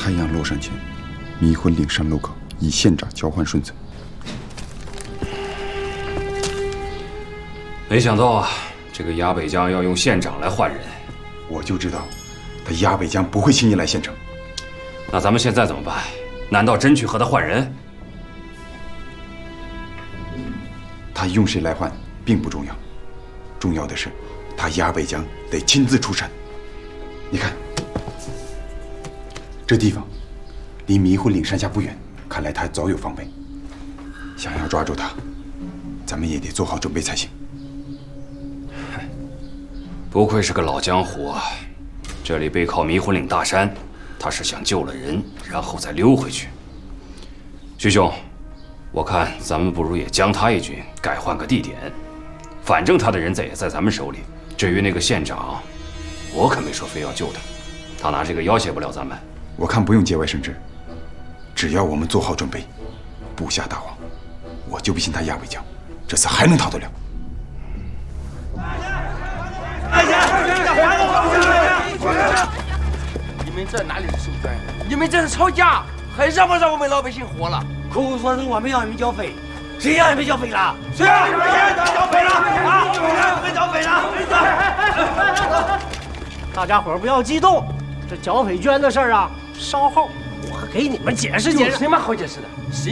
太阳落山前，迷魂岭山路口以县长交换顺子。 没想到啊，这个鸭北江要用县长来换人。 我就知道，他鸭北江不会轻易来县城。 那咱们现在怎么办？难道真去和他换人？ 他用谁来换并不重要，重要的是，他鸭北江得亲自出山。你看，这地方离迷魂岭山下不远，看来他早有防备。想要抓住他，咱们也得做好准备才行。 不愧是个老江湖啊！这里背靠迷魂岭大山，他是想救了人，然后再溜回去。徐兄，我看咱们不如也将他一军，改换个地点。反正他的人也在咱们手里。至于那个县长，我可没说非要救他，他拿这个要挟不了咱们。 我看不用节外生枝，只要我们做好准备，布下大网，我就不信他鸭北江这次还能逃得了。 你们这哪里是收捐？你们这是吵架，还让不让我们老百姓活了？ 口口说声我们要你们缴费，谁让你们缴费了？ 谁让你们缴费了？啊！谁让你们缴费了？ 大家伙不要激动，这缴费捐的事儿啊，稍后我给你们解释解释。 有什么好解释的？